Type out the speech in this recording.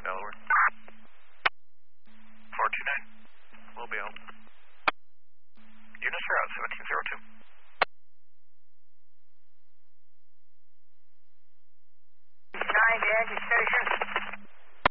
Delaware. 429. We'll be out. Units are out, 1702. 9 to engine station.